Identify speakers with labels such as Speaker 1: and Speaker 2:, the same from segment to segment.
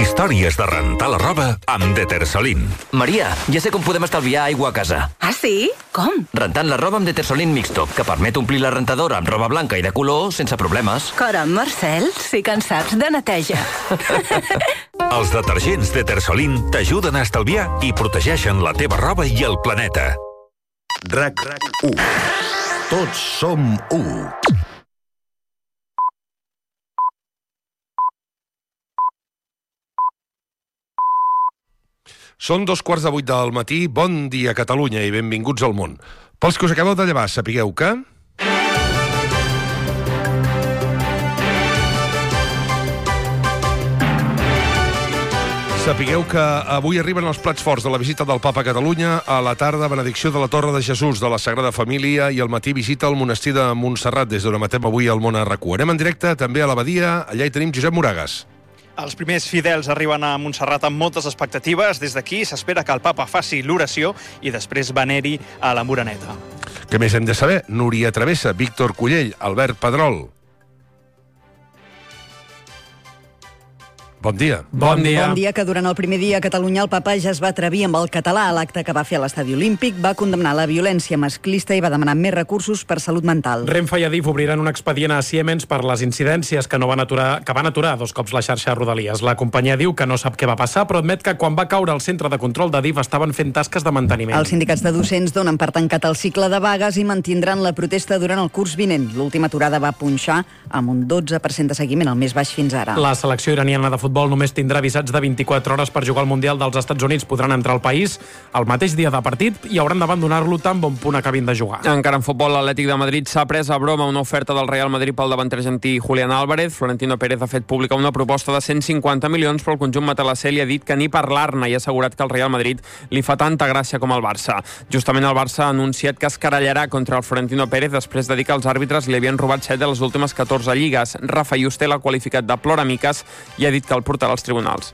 Speaker 1: Històries de rentar la roba amb Detersolin.
Speaker 2: Maria, ja sé com podem estalviar aigua a casa.
Speaker 3: Ah, sí? Com?
Speaker 2: Rentant la roba amb Detersolin Mixto, que permet omplir la rentadora amb roba blanca i de color sense problemes.
Speaker 3: Caram, Marcel, sí que en saps de neteja.
Speaker 1: Els detergents Detersolin t'ajuden a estalviar i protegeixen la teva roba i el planeta.
Speaker 4: RAC1. Tots som u.
Speaker 5: Són 2:15 del matí. Bon dia, Catalunya, i benvinguts al món. Pels que us acabeu de llevar, sapigueu que... Sapigueu que avui arriben els plats forts de la visita del Papa a Catalunya. A la tarda, benedicció de la Torre de Jesús de la Sagrada Família, i al matí visita al monestir de Montserrat, des d'on emetem avui al món a RAC1. Anem en directe també a l'Abadia. Allà hi tenim Josep Moragas.
Speaker 6: Els primers fidels arriben a Montserrat amb moltes expectatives. Des d'aquí s'espera que el papa faci l'oració i després veneri a la Moreneta.
Speaker 5: Què més hem de saber? Núria Travessa, Víctor Cullell, Albert Pedrol. Bon dia.
Speaker 7: Bon dia, que durant el primer dia a Catalunya el papa ja es va atrevir amb el català a l'acte que va fer a l'Estadi Olímpic, va condemnar la violència masclista i va demanar més recursos per salut mental.
Speaker 8: Renfe i Adif obriran un expedient a Siemens per les incidències que van aturar 2 cops la xarxa de Rodalies. La companyia diu que no sap què va passar, però admet que quan va caure el centre de control d'Adif estaven fent tasques de manteniment.
Speaker 7: Els sindicats de docents donen per tancat el cicle de vagues i mantindran la protesta durant el curs vinent. L'última aturada va punxar amb un 12% de seguiment, el més baix fins ara.
Speaker 8: La selecció iraniana de futbol només tindrà visats de 24 hores per jugar al Mundial dels Estats Units. Podran entrar al país el mateix dia de partit i hauran d'abandonar-lo tan bon punt acabin de jugar.
Speaker 9: Encara en futbol, l'Atlètic de Madrid s'ha pres a broma una oferta del Real Madrid pel davanter argentí Julián Álvarez. Florentino Pérez ha fet pública una proposta de 150 milions, però el conjunt matalassé li ha dit que ni parlar-ne i ha assegurat que el Real Madrid li fa tanta gràcia com el Barça. Justament el Barça ha anunciat que es querellarà contra el Florentino Pérez després de dir que els àrbitres li havien robat 7 de les últimes 14 lligues. Rafa Yuste l'ha qualificat de ploramiques i ha dit que el portarà als tribunals.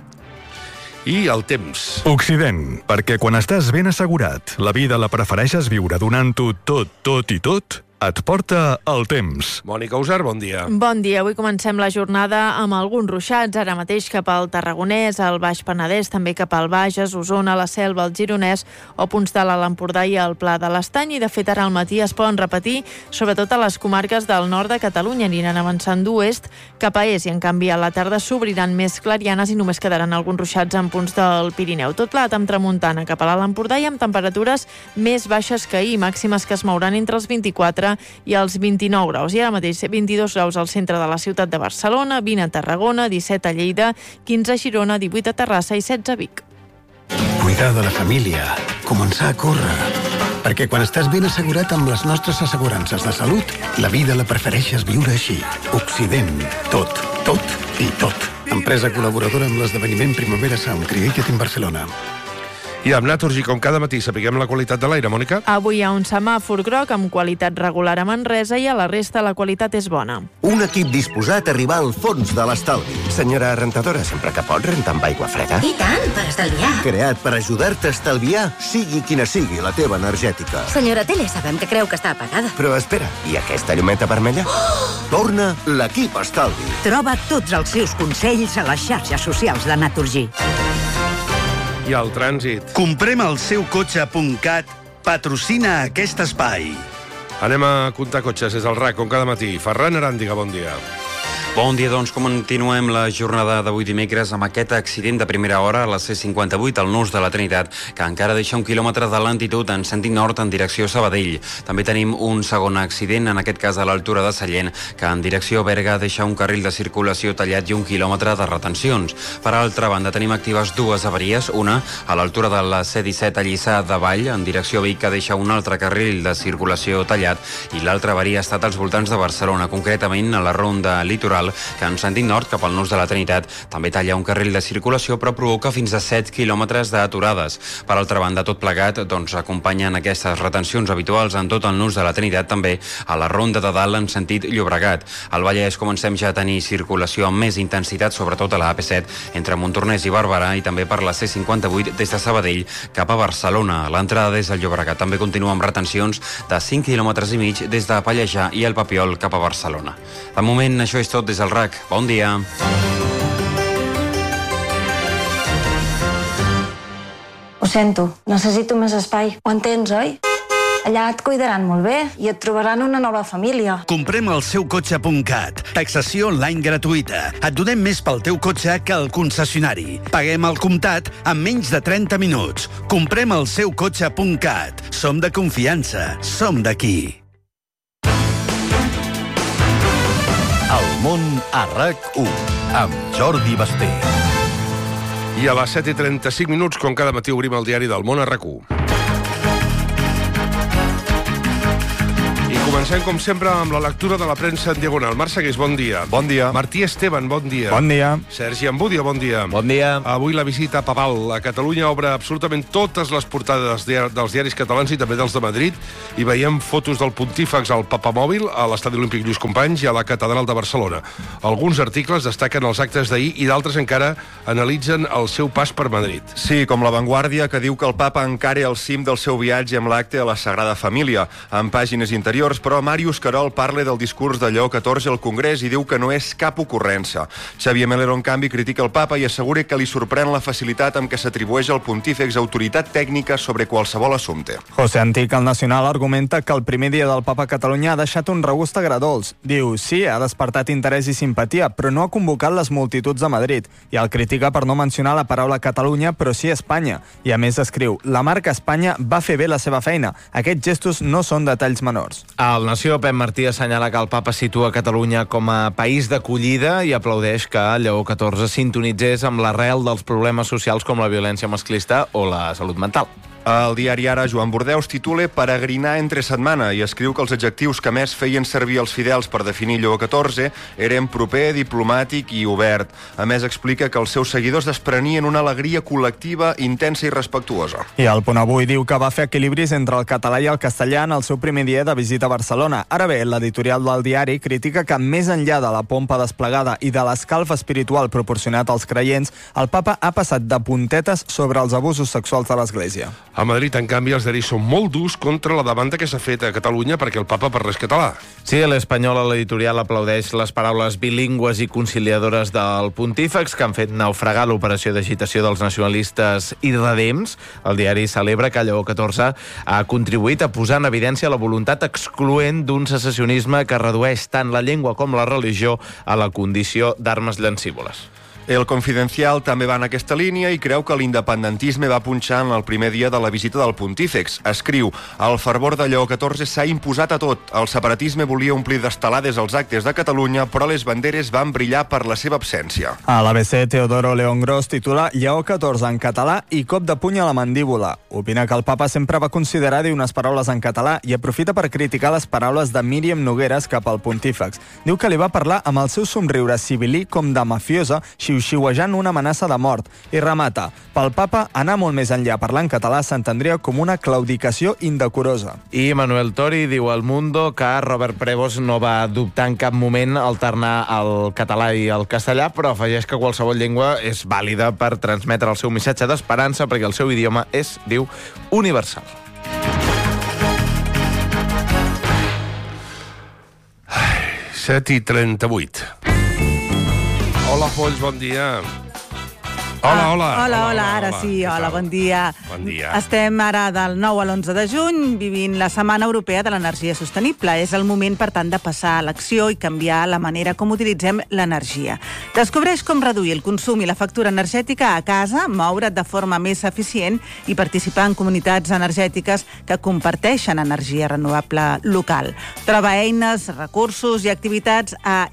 Speaker 5: I el temps.
Speaker 10: Occident, perquè quan estàs ben assegurat, la vida la prefereixes viure donant-ho tot i tot, et porta el temps.
Speaker 5: Mònica Usar, bon dia.
Speaker 11: Bon dia. Avui comencem la jornada amb alguns ruixats, ara mateix cap al Tarragonès, al Baix Penedès, també cap al Bages, Osona, la Selva, el Gironès o punts de l'Alt Empordà i el Pla de l'Estany. I de fet ara al matí es poden repetir, sobretot a les comarques del nord de Catalunya. Aniran avançant d'oest cap a est i en canvi a la tarda s'obriran més clarianes i només quedaran alguns ruixats en punts del Pirineu. Tot plat amb tramuntana cap a l'Alt Empordà i amb temperatures més baixes que ahir, màximes que es mouran entre els 24 i els 29 graus. I ara mateix 22 graus al centre de la ciutat de Barcelona, 20 a Tarragona, 17 a Lleida, 15 a Girona, 18 a Terrassa i 16 a Vic.
Speaker 12: Cuidar de la família, començar a córrer. Perquè quan estàs ben assegurat amb les nostres assegurances de salut, la vida la prefereixes viure així. Occident. Tot i tot. Empresa col·laboradora amb l'esdeveniment Primavera Sound Created in Barcelona.
Speaker 5: I amb Naturgy, com cada matí, sapiguem la qualitat de l'aire, Mònica?
Speaker 11: Avui hi ha un semàfor groc amb qualitat regular a Manresa i a la resta la qualitat és bona.
Speaker 4: Un equip disposat a arribar al fons de l'estalvi. Senyora rentadora, sempre que pot renta amb aigua freda.
Speaker 13: I tant, per estalviar.
Speaker 4: Creat per ajudar-te a estalviar, sigui quina sigui la teva energètica.
Speaker 13: Senyora Tele, sabem que creu que està apagada.
Speaker 4: Però espera, i aquesta llumeta vermella? Oh! Torna l'equip estalvi.
Speaker 14: Troba tots els seus consells a les xarxes socials de Naturgy.
Speaker 5: I el trànsit.
Speaker 15: Comprem el seu cotxe.cat patrocina aquest espai.
Speaker 5: Anem a comptar cotxes des del RAC, com cada matí. Ferran Aràndiga, bon dia.
Speaker 16: Bon dia, doncs continuem la jornada d'avui dimecres amb aquest accident de primera hora a la C58 al nus de la Trinitat, que encara deixa 1 quilòmetre de lentitud en sentit nord en direcció Sabadell. També tenim un segon accident, en aquest cas a l'altura de Sallent, que en direcció Berga deixa un carril de circulació tallat i 1 quilòmetre de retencions. Per altra banda, tenim actives 2 avaries, una a l'altura de la C17 a Lliçà de Vall, en direcció Vic, que deixa un altre carril de circulació tallat, i l'altra avaria ha estat als voltants de Barcelona, concretament a la ronda litoral, que en sentit nord cap al nus de la Trinitat també talla un carril de circulació, però provoca fins a 7 quilòmetres d'aturades. Per altra banda, tot plegat acompanyen aquestes retencions habituals en tot el nus de la Trinitat, també a la ronda de dalt en sentit Llobregat. Al Vallès comencem ja a tenir circulació amb més intensitat, sobretot a la AP7 entre Montornès i Barberà, i també per la C58 des de Sabadell cap a Barcelona. L'entrada des del Llobregat també continua amb retencions de 5 quilòmetres i mig des de Pallejà i el Papiol cap a Barcelona. De moment, això és tot des del RAC. Bon dia.
Speaker 17: Ho sento, necessito més espai. Ho entens, oi? Allà et cuidaran molt bé i et trobaran una nova família.
Speaker 15: Comprem el seukotxe.cat. Taxació online gratuïta. Et donem més pel teu cotxe que al concessionari. Paguem al comptat en menys de 30 minuts. Comprem el seukotxe.cat. Som de confiança. Som d'aquí.
Speaker 18: El món a RAC1 amb Jordi Basté.
Speaker 5: I a les 7:35, com cada matí, obrim el diari del món a RAC1. Comencem, com sempre, amb la lectura de la premsa en diagonal. Marc Segués, bon dia.
Speaker 19: Bon dia.
Speaker 5: Martí Esteban, bon dia.
Speaker 19: Bon dia.
Speaker 5: Sergi Ambudia, bon dia.
Speaker 19: Bon dia.
Speaker 5: Avui la visita papal a Catalunya obre absolutament totes les portades dels diaris catalans i també dels de Madrid. I veiem fotos del pontífex al papamòbil, a l'Estadi Olímpic Lluís Companys i a la Catedral de Barcelona. Alguns articles destaquen els actes d'ahir i d'altres encara analitzen el seu pas per Madrid.
Speaker 19: Sí, com La Vanguardia, que diu que el papa encara al cim del seu viatge amb l'acte a la Sagrada Família. En pàgines interiors, però Màrius Querol parla del discurs de Lleó XIV al Congrés i diu que no és cap ocurrència. Xavier Melero, en canvi, critica el papa i assegura que li sorprèn la facilitat amb què s'atribueix al pontífex autoritat tècnica sobre qualsevol assumpte.
Speaker 20: José Antic, al Nacional, argumenta que el primer dia del papa a Catalunya ha deixat un regust agredolç. Diu, sí, ha despertat interès i simpatia, però no ha convocat les multituds de Madrid. I el critica per no mencionar la paraula Catalunya, però sí Espanya. I a més escriu, la marca Espanya va fer bé la seva feina. Aquests gestos no són detalls menors.
Speaker 21: El Nació, Pep Martí, assenyala que el papa situa Catalunya com a país d'acollida i aplaudeix que Lleó XIV sintonitzés amb l'arrel dels problemes socials com la violència masclista o la salut mental.
Speaker 19: El diari Ara, Joan Bordeus, titula Peregrinar entre setmana i escriu que els adjectius que més feien servir els fidels per definir Lleó XIV eren proper, diplomàtic i obert. A més, explica que els seus seguidors desprenien una alegria col·lectiva, intensa i respectuosa.
Speaker 20: I el Punt Avui diu que va fer equilibris entre el català i el castellà en el seu primer dia de visita a Barcelona. Ara bé, l'editorial del diari critica que més enllà de la pompa desplegada i de l'escalf espiritual proporcionat als creients, el papa ha passat de puntetes sobre els abusos sexuals de l'Església.
Speaker 5: A Madrid, en canvi, els diaris són molt durs contra la demanda que s'ha fet a Catalunya perquè el papa parlés català.
Speaker 21: Sí, a l'Espanyol, l'editorial aplaudeix les paraules bilingües i conciliadores del pontífex que han fet naufragar l'operació d'agitació dels nacionalistes irredems. El diari celebra que Lleó XIV ha contribuït a posar en evidència la voluntat excloent d'un secessionisme que redueix tant la llengua com la religió a la condició d'armes llancívoles.
Speaker 19: El Confidencial també va en aquesta línia i creu que l'independentisme va punxar en el primer dia de la visita del pontífex. Escriu, el fervor de Lleó XIV s'ha imposat a tot. El separatisme volia omplir d'estelades els actes de Catalunya, però les banderes van brillar per la seva absència.
Speaker 20: A l'ABC, Teodoro León Gros titula Lleó XIV en català i cop de puny a la mandíbula. Opina que el papa sempre va considerar dir unes paraules en català i aprofita per criticar les paraules de Míriam Nogueres cap al pontífex. Diu que li va parlar amb el seu somriure sibilí com de mafiosa, xiuxiuejant una amenaça de mort, i remata, pel papa anar molt més enllà parlant català s'entendria com una claudicació indecorosa.
Speaker 21: I Manuel Tori diu al Mundo que Robert Prevost no va dubtar en cap moment alternar el català i el castellà, però afegeix que qualsevol llengua és vàlida per transmetre el seu missatge d'esperança perquè el seu idioma és, diu, universal.
Speaker 5: Ai, 7:38. Hola, Folls, bon dia.
Speaker 22: Hola, ara sí, hola, bon dia.
Speaker 5: Bon dia.
Speaker 22: Estem ara del 9 a l'11 de juny vivint la Setmana Europea de l'Energia Sostenible. És el moment, per tant, de passar a l'acció i canviar la manera com utilitzem l'energia. Descobreix com reduir el consum i la factura energètica a casa, moure't de forma més eficient i participar en comunitats energètiques que comparteixen energia renovable local. Troba eines, recursos i activitats a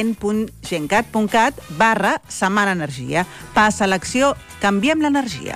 Speaker 22: ikn.gencat.cat/Setmana Energia. Passa a l'acció, canviem l'energia.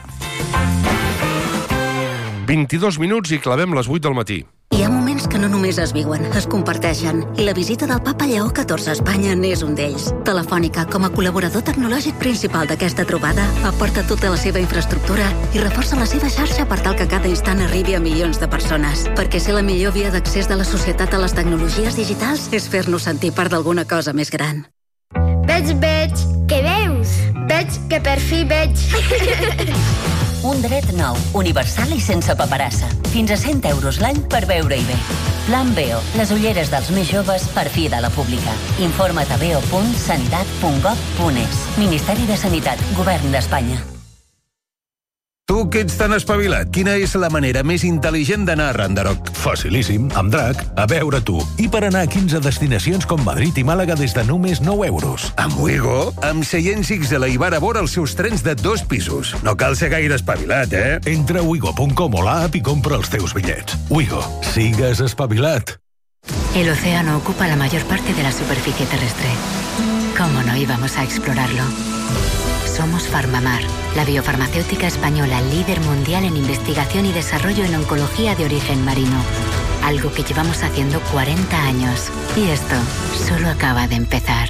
Speaker 5: 22 minuts i clavem les 8 del matí.
Speaker 13: Hi ha moments que no només es viuen, es comparteixen. I la visita del papa Lleó XIV a Espanya n'és un d'ells. Telefònica, com a col·laborador tecnològic principal d'aquesta trobada, aporta tota la seva infraestructura i reforça la seva xarxa per tal que cada instant arribi a milions de persones. Perquè ser la millor via d'accés de la societat a les tecnologies digitals és fer-nos sentir part d'alguna cosa més gran.
Speaker 23: Veig. Què veus? Veig que per fi veig.
Speaker 24: Un dret nou, universal i sense paperassa. Fins a 100 euros l'any per veure-hi bé. Plan Veo, les ulleres dels més joves per fi de la pública. Informa't a veo.sanitat.gov.es. Ministeri de Sanitat, Govern d'Espanya.
Speaker 1: Tu que ets tan espavilat, quina és la manera més intel·ligent d'anar a Randaroc?
Speaker 2: Facilíssim, amb Drac, a veure tu. I per anar a 15 destinacions com Madrid i Màlaga des de només 9 euros.
Speaker 1: Amb Wigo, amb seients XL i bar a bord els seus trens de 2 pisos. No cal ser gaire espavilat, eh?
Speaker 2: Entra a wigo.com o l'app i compra els teus bitllets. Wigo, sigues espavilat.
Speaker 3: El océano ocupa la mayor parte de la superficie terrestre. ¿Cómo no íbamos a explorarlo? Somos Farmamar, la biofarmacéutica española líder mundial en investigación y desarrollo en oncología de origen marino. Algo que llevamos haciendo 40 años. Y esto solo acaba de empezar.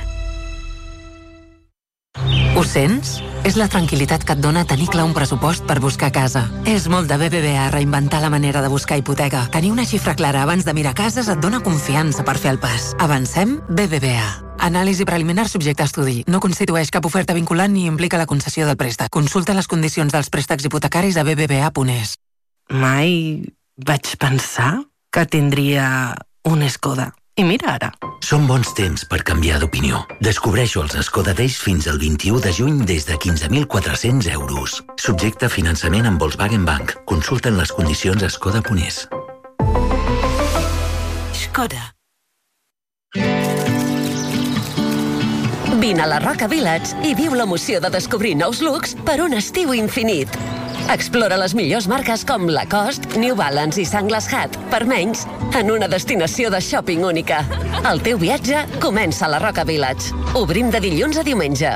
Speaker 6: Ho sents? És la tranquil·litat que et dona tenir clar un pressupost per buscar casa. És molt de BBVA reinventar la manera de buscar hipoteca. Tenir una xifra clara abans de mirar cases et dona confiança per fer el pas. Avancem? BBVA. Anàlisi preliminar subjecte a estudi. No constitueix cap oferta vinculant ni implica la concessió del préstec. Consulta les condicions dels préstecs hipotecaris a bbva.es.
Speaker 25: Mai vaig pensar que tindria un Skoda. I mira ara.
Speaker 26: Són bons temps per canviar d'opinió. Descobreixo els Skoda Days fins al 21 de juny des de 15.400 euros. Subjecte a finançament amb Volkswagen Bank. Consulten les condicions a skoda.es.
Speaker 6: Skoda.
Speaker 27: Vine a la Roca Village i viu l'emoció de descobrir nous looks per un estiu infinit. Explora les millors marques com Lacoste, New Balance i Sunglass Hut per menys en una destinació de shopping única. El teu viatge comença a la Roca Village. Obrim de dilluns a diumenge.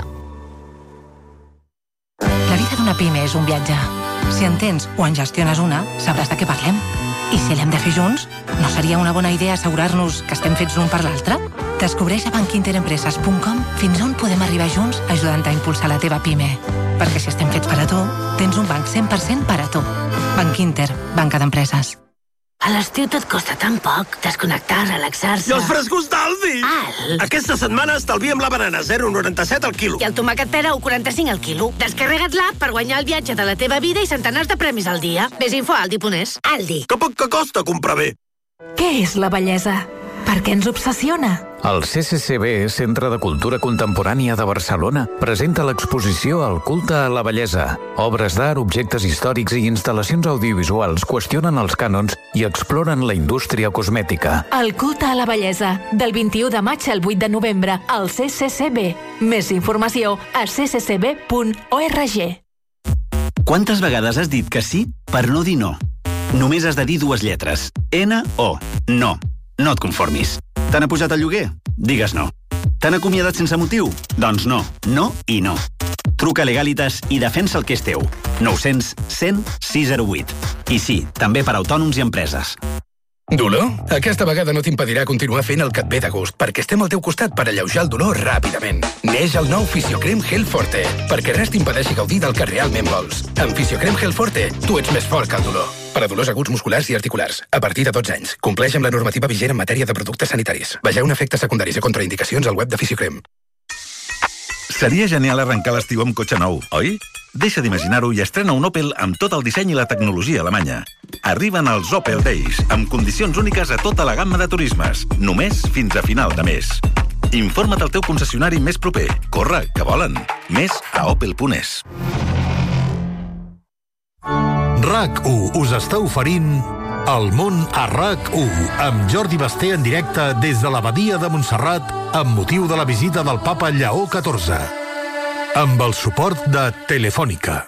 Speaker 6: La vida d'una pime és un viatge. Si en tens o en gestiones una, sabràs de què parlem. I si l'hem de fer junts, no seria una bona idea assegurar-nos que estem fets l'un per l'altre? Descobreix a bankinterempreses.com fins on podem arribar junts ajudant a impulsar la teva pime. Perquè si estem fets per a tu, tens un banc 100% per a tu. Banc Inter, banca d'empreses.
Speaker 25: A l'estiu tot costa tan poc. Desconnectar, relaxar-se...
Speaker 28: I els frescos d'Aldi! Aquesta setmana estalviem la banana 0,97 al quilo.
Speaker 25: I el tomàquet pera 1,45 al quilo. Descarrega't l'app per guanyar el viatge de la teva vida i centenars de premis al dia. Ves info a aldi.es. Aldi.
Speaker 28: Que poc que costa comprar bé.
Speaker 6: Què és la bellesa? Per què ens obsessiona?
Speaker 29: El CCCB, Centre de Cultura Contemporània de Barcelona, presenta l'exposició El culte a la bellesa. Obres d'art, objectes històrics i instal·lacions audiovisuals qüestionen els cànons i exploren la indústria cosmètica.
Speaker 6: El culte a la bellesa, del 21 de maig al 8 de novembre, al CCCB. Més informació a cccb.org.
Speaker 30: Quantes vegades has dit que sí per no dir no? Només has de dir 2 lletres. N-O. No. No et conformis. T'han apujat el lloguer? Digues no. T'han acomiadat sense motiu? Doncs no. No i no. Truca a Legalitas i defensa el que és teu. 900 100 608. I sí, també per autònoms i empreses.
Speaker 31: Dolor? Aquesta vegada no t'impedirà continuar fent el que et ve de gust, perquè estem al teu costat per alleujar el dolor ràpidament. Neix el nou Fisiocrem Gel Forte, perquè res t'impedeixi gaudir del que realment vols. Amb Fisiocrem Gel Forte, tu ets més fort que el dolor. Per a dolors aguts musculars i articulars, a partir de 12 anys. Compleix amb la normativa vigent en matèria de productes sanitaris. Vegeu efectes secundaris i contraindicacions al web de Fisiocrem.
Speaker 32: Seria genial arrencar l'estiu amb cotxe nou, oi? Deixa d'imaginar-ho i estrena un Opel amb tot el disseny i la tecnologia alemanya. Arriben els Opel Days, amb condicions úniques a tota la gamma de turismes, només fins a final de mes. Informa't al teu concessionari més proper. Corre, que volen. Més a opel.es.
Speaker 33: RAC1 us està oferint El món a RAC1 amb Jordi Basté en directe des de l'Abadia de Montserrat amb motiu de la visita del papa Lleó XIV. Amb el suport de Telefònica.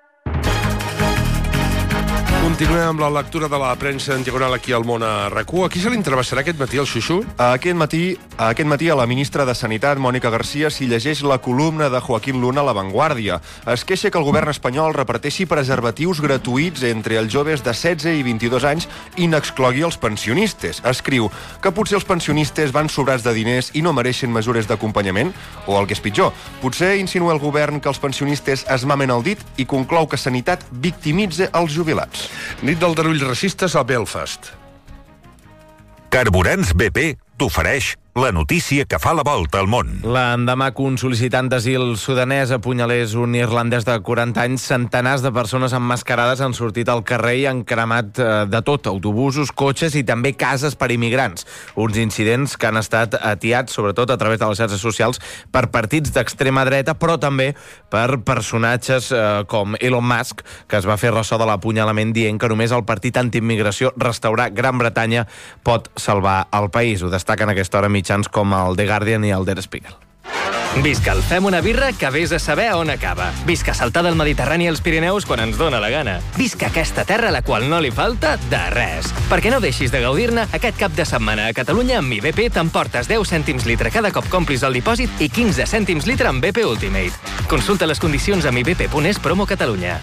Speaker 5: Continuem amb la lectura de la premsa en diagonal aquí al món a RAC1. A qui se li entrevessarà aquest matí el Xuxu?
Speaker 19: Aquest matí a la ministra de Sanitat, Mònica Garcia, s'hi llegeix la columna de Joaquín Luna a La Vanguardia. Es queixa que el govern espanyol reparteixi preservatius gratuïts entre els joves de 16 i 22 anys i n'exclogui els pensionistes. Escriu que potser els pensionistes van sobrats de diners i no mereixen mesures d'acompanyament? O el que és pitjor, potser insinua el govern que els pensionistes es mamen el dit i conclou que Sanitat victimitza els jubilats.
Speaker 5: Nit d'aldarulls racistes a Belfast.
Speaker 33: Carburants BP t'ofereix la notícia que fa la volta al món.
Speaker 21: L'endemà que un sol·licitant d'asil sudanès apunyalés un irlandès de 40 anys, centenars de persones emmascarades han sortit al carrer i han cremat de tot, autobusos, cotxes i també cases per immigrants. Uns incidents que han estat atiats, sobretot a través de les xarxes socials, per partits d'extrema dreta, però també per personatges com Elon Musk, que es va fer ressò de l'apunyalament dient que només el partit antiimmigració restaurar Gran Bretanya pot salvar el país. Ho destaquen a aquesta hora mitjans com el The Guardian i el Der Spiegel.
Speaker 4: Visca el Fem una birra que vés a saber on acaba. Visca saltar del Mediterrani als Pirineus quan ens dóna la gana. Visca aquesta terra a la qual no li falta de res. Perquè no deixis de gaudir-ne, aquest cap de setmana a Catalunya amb Mi BP t'emportes 10 cèntims litre cada cop complis el dipòsit i 15 cèntims litre amb BP Ultimate. Consulta les condicions a mibp.es promo Catalunya.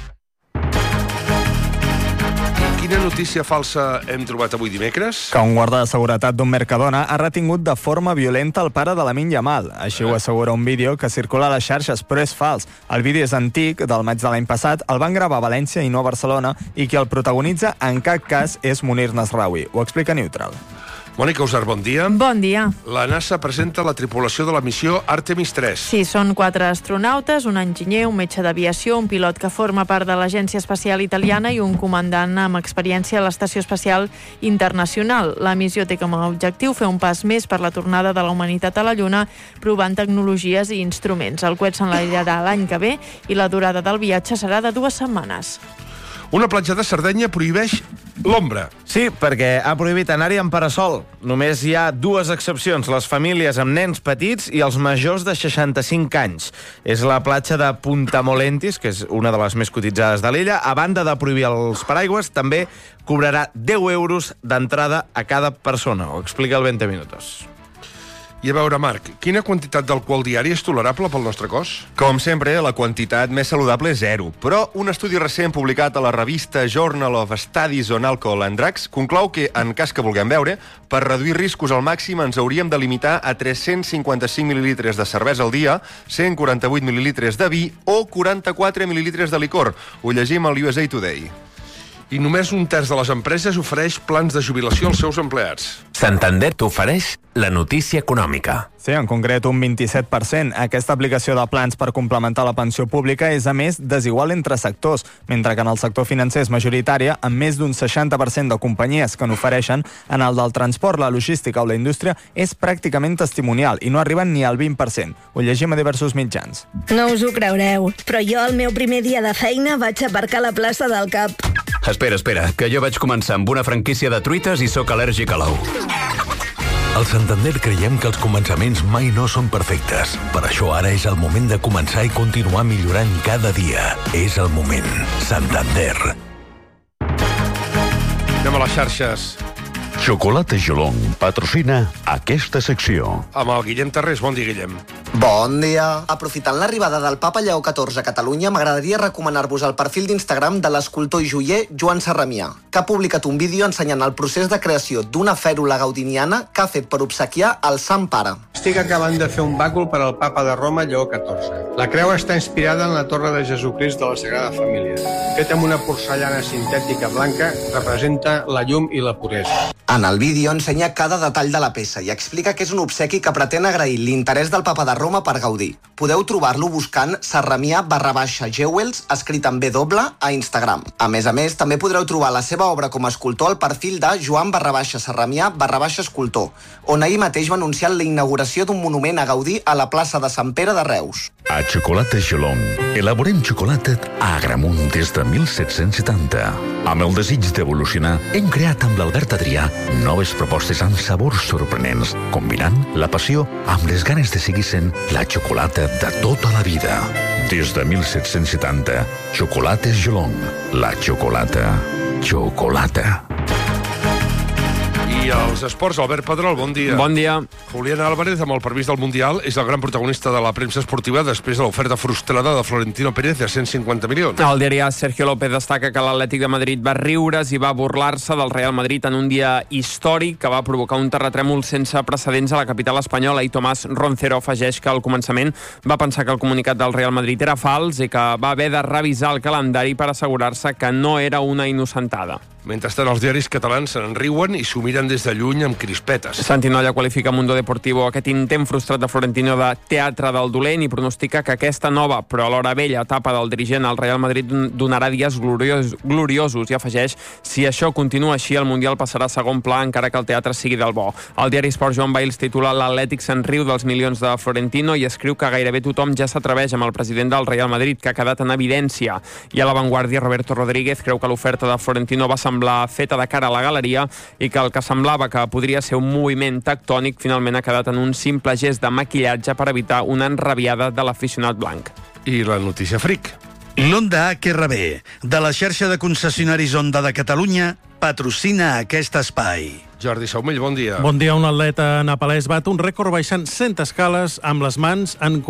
Speaker 5: Quina notícia falsa hem trobat avui dimecres?
Speaker 7: Que un guarda de seguretat d'un Mercadona ha retingut de forma violenta el pare de Lamine Yamal. Així ho assegura un vídeo que circula a les xarxes, però és fals. El vídeo és antic, del maig de l'any passat, el van gravar a València i no a Barcelona, i qui el protagonitza en cap cas és Munir Nasraoui. Ho explica Neutral.
Speaker 5: Mònica Usar, bon dia.
Speaker 8: Bon dia.
Speaker 5: La NASA presenta la tripulació de la missió Artemis 3.
Speaker 8: Sí, són 4 astronautes, un enginyer, un metge d'aviació, un pilot que forma part de l'Agència Espacial Italiana i un comandant amb experiència a l'Estació Espacial Internacional. La missió té com a objectiu fer un pas més per la tornada de la humanitat a la Lluna, provant tecnologies i instruments. El coet s'enlairarà l'any que ve i la durada del viatge serà de 2 setmanes.
Speaker 5: Una platja de Sardenya prohibeix l'ombra.
Speaker 21: Sí, perquè ha prohibit anar-hi amb parasol. Només hi ha 2 excepcions, les famílies amb nens petits i els majors de 65 anys. És la platja de Punta Molentis, que és una de les més cotitzades de l'illa. A banda de prohibir els paraigües, també cobrarà 10 euros d'entrada a cada persona. Ho explica el 20 Minutos.
Speaker 5: I a veure, Marc, quina quantitat d'alcohol diari és tolerable pel nostre cos?
Speaker 19: Com sempre, la quantitat més saludable és 0. Però un estudi recent publicat a la revista Journal of Studies on Alcohol and Drugs conclou que, en cas que vulguem beure, per reduir riscos al màxim ens hauríem de limitar a 355 mil·lilitres de cervesa al dia, 148 mil·lilitres de vi o 44 mil·lilitres de licor. Ho llegim al USA Today.
Speaker 5: I només 1/3 de les empreses ofereix plans de jubilació als seus empleats.
Speaker 9: Santander t'ofereix la notícia econòmica.
Speaker 7: Sí, en concret un 27%. Aquesta aplicació de plans per complementar la pensió pública és, a més, desigual entre sectors, mentre que en el sector financer és majoritària, amb més d'un 60% de companyies que n'ofereixen, en el del transport, la logística o la indústria és pràcticament testimonial i no arriben ni al 20%. Ho llegim a diversos mitjans.
Speaker 10: No us ho creureu, però jo el meu primer dia de feina vaig aparcar a la plaça del Cap.
Speaker 9: Espera, que jo vaig començar amb una franquícia de truites i sóc al·lèrgic a l'ou.
Speaker 2: Al Santander creiem que els començaments mai no són perfectes. Per això ara és el moment de començar i continuar millorant cada dia. És el moment. Santander.
Speaker 5: Anem a les xarxes.
Speaker 11: Xocolata Jolong patrocina aquesta secció.
Speaker 5: Amb el Guillem Tarrés. Bon dia, Guillem.
Speaker 12: Bon dia. Aprofitant l'arribada del papa Lleó XIV a Catalunya, m'agradaria recomanar-vos el perfil d'Instagram de l'escultor i joier Joan Sarramià, que ha publicat un vídeo ensenyant el procés de creació d'una fèrula gaudiniana que ha fet per obsequiar el Sant Pare.
Speaker 14: Estic acabant de fer un bàcul per al papa de Roma, Lleó XIV. La creu està inspirada en la torre de Jesucrist de la Sagrada Família. Feta amb una porcellana sintètica blanca, representa la llum i la puresa.
Speaker 12: En el vídeo ensenya cada detall de la peça i explica que és un obsequi que pretén agrair l'interès del papa de Roma per gaudir. Podeu trobar-lo buscant Sarramià_Jewels, escrit amb W, a Instagram. A més, també podreu trobar la seva obra com a escultor al perfil de Joan_Sarramià_escultor, on ahir mateix va anunciar la inauguració d'un monument a Gaudí a la plaça de Sant Pere de Reus.
Speaker 11: A Xocolata Jolong elaborem xocolata a Agramunt des de 1770. Amb el desig d'evolucionar, hem creat amb l'Albert Adrià noves propostes amb sabors sorprenents, combinant la passió amb les ganes de seguir sent la xocolata de tota la vida. Des de 1770, Xocolates Jolong. La xocolata.
Speaker 5: I als esports, Albert Pedrol, bon dia.
Speaker 15: Bon dia.
Speaker 5: Julián Álvarez, amb el permís del Mundial, és el gran protagonista de la premsa esportiva després de l'oferta frustrada de Florentino Pérez de 150 milions.
Speaker 15: El diari Sergio López destaca que l'Atlètic de Madrid va riure's i va burlar-se del Real Madrid en un dia històric que va provocar un terratrèmol sense precedents a la capital espanyola, i Tomàs Roncero afegeix que al començament va pensar que el comunicat del Real Madrid era fals i que va haver de revisar el calendari per assegurar-se que no era una innocentada.
Speaker 5: Mentrestant, els diaris catalans se'n riuen i s'ho miren des de lluny amb crispetes.
Speaker 15: Santi Nolla qualifica Mundo Deportivo aquest intent frustrat de Florentino de teatre del dolent i pronostica que aquesta nova, però alhora vella etapa del dirigent al Real Madrid donarà dies gloriosos i afegeix: si això continua així, el Mundial passarà a segon pla, encara que el teatre sigui del bo. El diari Sport Joan Bailes titula l'Atlètic se'n riu dels milions de Florentino i escriu que gairebé tothom ja s'atreveix amb el president del Real Madrid, que ha quedat en evidència. I a La Vanguardia, Roberto Rodríguez creu que l'oferta de Florentino va semblar feta de cara a la galeria i que el que semblava que podria ser un moviment tectònic finalment ha quedat en un simple gest de maquillatge per evitar una enrabiada de l'aficionat blanc.
Speaker 5: I la notícia fric.
Speaker 1: L'Honda HRB, de la xarxa de concessionaris Honda de Catalunya, patrocina aquest espai.
Speaker 5: Jordi Saumell, bon dia.
Speaker 3: Bon dia. Un atleta nepalès bat un rècord baixant 100 escales amb les mans en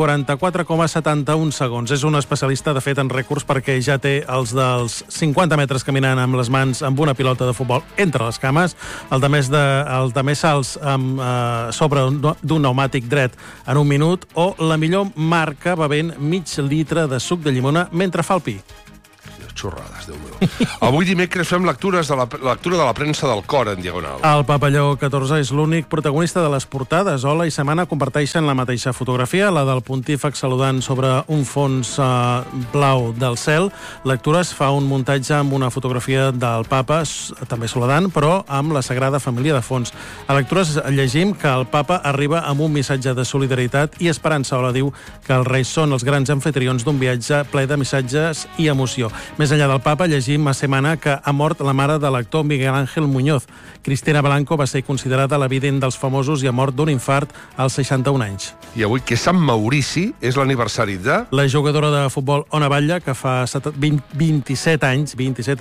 Speaker 3: 44,71 segons. És un especialista, de fet, en rècords perquè ja té els dels 50 metres caminant amb les mans amb una pilota de futbol entre les cames, el de més salts sobre d'un pneumàtic dret en un minut, o la millor marca bevent mig litre de suc de llimona mentre fa el pi.
Speaker 5: Xorrades, Déu meu. Avui dimecres fem lectura de la premsa del Cor en diagonal.
Speaker 3: El Papa Lleó XIV és l'únic protagonista de les portades. Hola i Setmana comparteixen la mateixa fotografia, la del pontífex saludant sobre un fons blau del cel. Lectures fa un muntatge amb una fotografia del Papa, també saludant, però amb la Sagrada Família de fons. A Lectures llegim que el Papa arriba amb un missatge de solidaritat i esperança. Hola diu que els reis són els grans amfitrions d'un viatge ple de missatges i emoció. Més enllà del Papa, llegim a Setmana que ha mort la mare de l'actor Miguel Ángel Muñoz. Cristina Blanco va ser considerada la vident dels famosos i ha mort d'un infart als 61 anys.
Speaker 5: I avui, que és Sant Maurici, és l'aniversari de...
Speaker 3: La jugadora de futbol Ona Batlle, que fa 27 anys,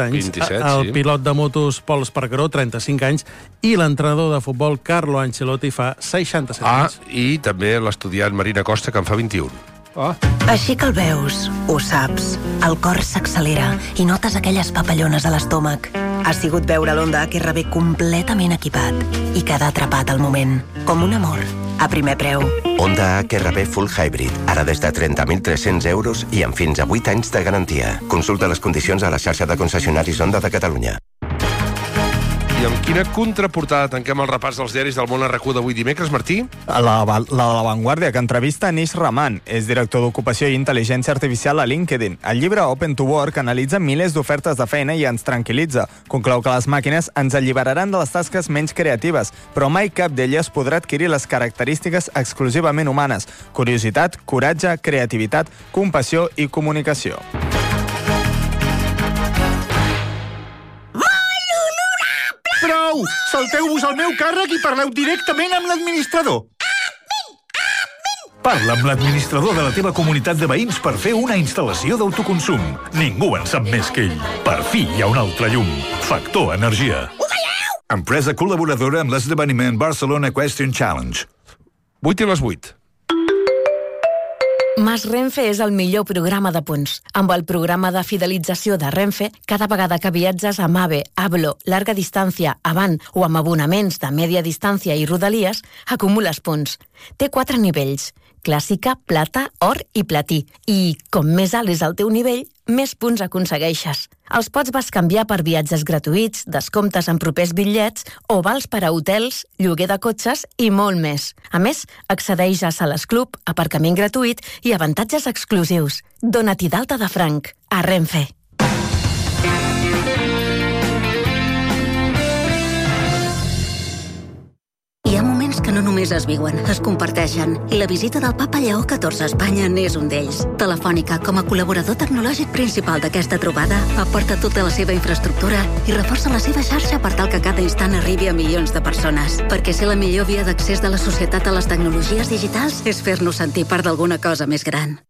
Speaker 3: el pilot de motos Pol Espargaró, 35 anys, i l'entrenador de futbol Carlo Ancelotti fa 67 anys.
Speaker 5: I també l'estudiant Marina Costa, que en fa 21.
Speaker 13: Així que el veus, ho saps, el cor s'accelera i notes aquelles papallones a l'estómac. Ha sigut veure l'Honda HRB completament equipat i quedar atrapat al moment, com un amor, a primer preu.
Speaker 16: Honda HRB Full Hybrid, ara des de 30.300 euros i amb fins a 8 anys de garantia. Consulta les condicions a la xarxa de concessionaris Honda de Catalunya.
Speaker 5: I amb quina contraportada tanquem el repàs dels diaris del món RQ d'avui dimecres, Martí?
Speaker 7: La de La Vanguardia, que entrevista Anish Rahman, és director d'Ocupació i Intel·ligència Artificial a LinkedIn. El llibre Open to Work analitza milers d'ofertes de feina i ens tranquil·litza. Conclou que les màquines ens alliberaran de les tasques menys creatives, però mai cap d'elles podrà adquirir les característiques exclusivament humanes: curiositat, coratge, creativitat, compassió i comunicació.
Speaker 31: Prou! Salteu-vos al meu càrrec i parleu directament amb l'administrador. Parla amb l'administrador de la teva comunitat de veïns per fer una instal·lació d'autoconsum. Ningú en sap més que ell. Per fi hi ha un altre llum. Factor Energia. Empresa col·laboradora amb l'esdeveniment Barcelona Question Challenge.
Speaker 5: 8 i les 8.
Speaker 17: Mas Renfe és el millor programa de punts. Amb el programa de fidelització de Renfe, cada vegada que viatges amb AVE, Hablo, Larga Distància, Avant o amb abonaments de Media Distància i Rodalies, acumules punts. Té 4 nivells: clàssica, plata, or i platí. I, com més alt és el teu nivell, més punts aconsegueixes. Els pots bescanviar per viatges gratuïts, descomptes en propers bitllets o vals per a hotels, lloguer de cotxes i molt més. A més, accedeix a sales club, aparcament gratuït i avantatges exclusius. Dóna-t'hi d'alta de franc a Renfe.
Speaker 10: Hi ha moments que no només es viuen, es comparteixen. I la visita del Papa Lleó XIV a Espanya n'és un d'ells. Telefònica, com a col·laborador tecnològic principal d'aquesta trobada, aporta tota la seva infraestructura i reforça la seva xarxa per tal que cada instant arribi a milions de persones. Perquè ser la millor via d'accés de la societat a les tecnologies digitals és fer-nos sentir part d'alguna cosa més gran.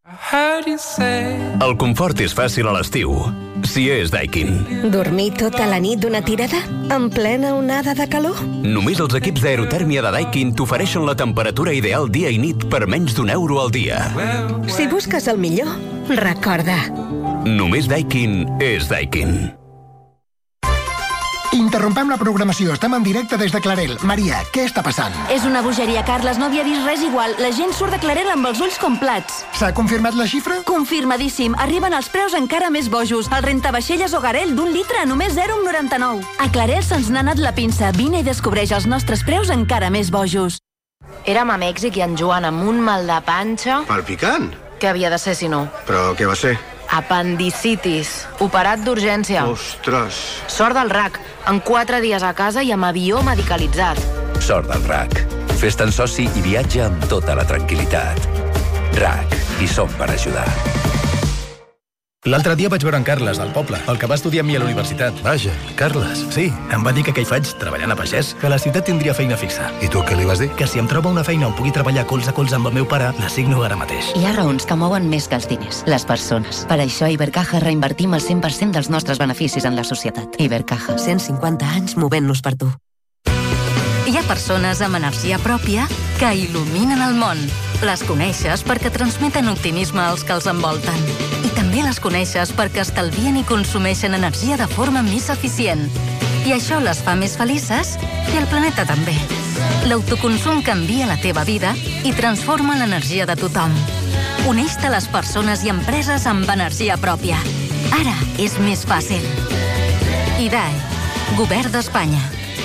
Speaker 9: El confort és fàcil a l'estiu, si és Daikin.
Speaker 10: Dormir tota la nit d'una tirada? En plena onada de calor?
Speaker 9: Només els equips d'aerotèrmia de Daikin t'ofereixen la temperatura ideal dia i nit per menys d'€1 al dia.
Speaker 10: Si busques el millor, recorda.
Speaker 9: Només Daikin és Daikin.
Speaker 6: Interrompem la programació, estem en directe des de Clarel. Maria, què està passant?
Speaker 18: És una bogeria, Carles, no havia vist res igual. La gent surt de Clarel amb els ulls com plats.
Speaker 6: S'ha confirmat la xifra?
Speaker 18: Confirmadíssim. Arriben els preus encara més bojos. El rentavaixelles o garell d'1 litre a només 0,99. A Clarel se'ns n'ha anat la pinça. Vine i descobreix els nostres preus encara més bojos.
Speaker 20: Érem a Mèxic i en Joan amb un mal de panxa...
Speaker 6: Palpicant?
Speaker 20: Què havia de ser si no?
Speaker 6: Però què va ser?
Speaker 20: Apendicitis. Operat d'urgència.
Speaker 6: Ostres.
Speaker 20: Sort del RAC. En 4 dies a casa i amb avió medicalitzat.
Speaker 22: Sort del RAC. Fes-te'n soci i viatja amb tota la tranquil·litat. RAC. Hi som per ajudar.
Speaker 31: L'altre dia vaig veure en Carles, del poble, el que va estudiar amb mi a la universitat.
Speaker 33: Vaja, Carles.
Speaker 31: Sí, em va dir que què hi faig, treballant a pagès, que a la ciutat tindria feina fixa.
Speaker 33: I tu què li vas dir?
Speaker 31: Que si em troba una feina on pugui treballar colze a colze amb el meu pare, la signo ara mateix.
Speaker 23: Hi ha raons que mouen més que els diners, les persones. Per això a Ibercaja reinvertim el 100% dels nostres beneficis en la societat. Ibercaja.
Speaker 13: 150 anys movent-nos per tu.
Speaker 24: Hi ha persones amb energia pròpia que il·luminen el món. Les coneixes perquè transmeten optimisme als que els envolten. I també les coneixes perquè estalvien i consumeixen energia de forma més eficient. I això les fa més felices i el planeta també. L'autoconsum canvia la teva vida i transforma l'energia de tothom. Uneix-te a les persones i empreses amb energia pròpia. Ara és més fàcil. IDAE, Govern d'Espanya.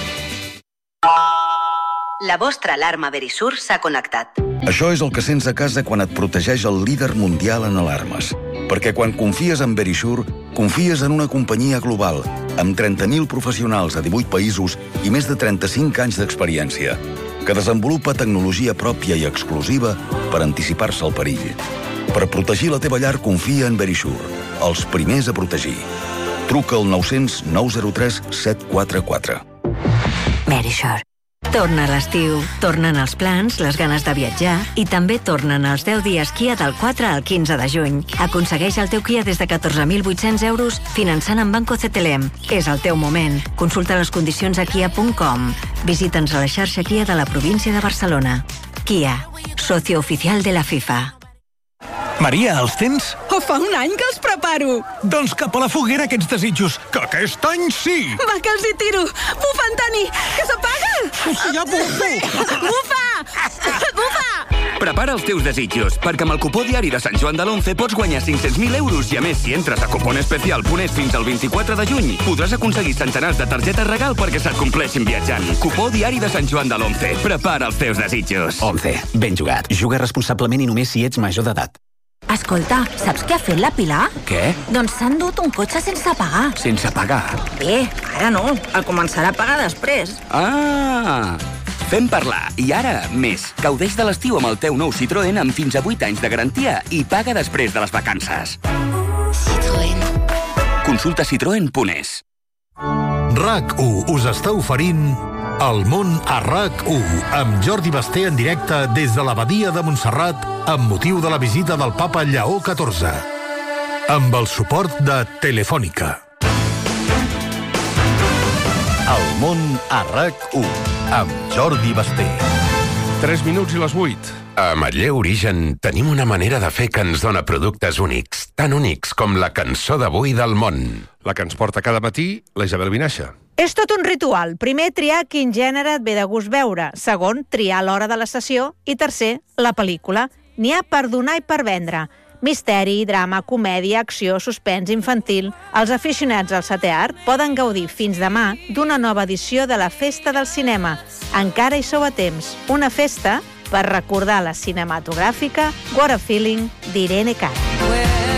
Speaker 13: La vostra alarma Verisur s'ha connectat.
Speaker 25: Això és el que sents a casa quan et protegeix el líder mundial en alarmes. Perquè quan confies en Verisur, confies en una companyia global, amb 30.000 professionals a 18 països i més de 35 anys d'experiència, que desenvolupa tecnologia pròpia i exclusiva per anticipar-se al perill. Per protegir la teva llar, confia en Verisur, els primers a protegir. Truca al 900 903 744.
Speaker 24: Verisur. Torna l'estiu, tornen els plans, les ganes de viatjar i també tornen els 10 dies Kia del 4 al 15 de juny. Aconsegueix el teu Kia des de 14.800 euros finançant amb Banco CTLM. És el teu moment. Consulta les condicions a kia.com. Visita'ns a la xarxa Kia de la província de Barcelona. Kia, socio oficial de la FIFA.
Speaker 21: Maria, els tens?
Speaker 26: Fa un any que els preparo.
Speaker 21: Doncs cap a la foguera aquests desitjos, que aquest any sí!
Speaker 26: Va, que els hi tiro! Bufa, Antoni, que s'apaga!
Speaker 21: Sí, ja bufo!
Speaker 26: Bufa! Bufa!
Speaker 9: Prepara els teus desitjos, perquè amb el cupó diari de Sant Joan de l'11 pots guanyar 500.000 euros i a més, si entres a cuponespecial.es fins al 24 de juny, podràs aconseguir centenars de targetes regal perquè se't compleixin viatjant. Cupó diari de Sant Joan de l'11. Prepara els teus desitjos. 11. Ben jugat. Juga responsablement i només si ets major d'edat.
Speaker 24: Escolta, saps què ha fet la Pilar?
Speaker 9: Què?
Speaker 24: Doncs s'ha endut un cotxe sense pagar.
Speaker 9: Sense pagar?
Speaker 24: Bé, ara no. El començarà a pagar després.
Speaker 9: Ah! Fem parlar. I ara, més. Gaudeix de l'estiu amb el teu nou Citroën amb fins a 8 anys de garantia i paga després de les vacances.
Speaker 24: Citroën.
Speaker 9: Consulta citroen.es.
Speaker 33: RAC1 us està oferint El món a RAC1 amb Jordi Basté en directe des de l'Abadia de Montserrat amb motiu de la visita del papa Lleó XIV. Amb el suport de Telefònica. El món a RAC1 amb Jordi Basté.
Speaker 5: 3 minuts i les 8.
Speaker 27: A Manlleu Origen tenim una manera de fer que ens dona productes únics, tan únics com la cançó d'avui del món.
Speaker 5: La que ens porta cada matí la Isabel Vinaixa.
Speaker 28: És tot un ritual. Primer, triar quin gènere et ve de gust veure. Segon, triar l'hora de la sessió. I tercer, la pel·lícula. N'hi ha per donar i per vendre. Misteri, drama, comèdia, acció, suspens, infantil... Els aficionats al setè art poden gaudir fins demà d'una nova edició de la Festa del Cinema. Encara hi sou a temps. Una festa per recordar la cinematogràfica What a Feeling d'Irene Cara.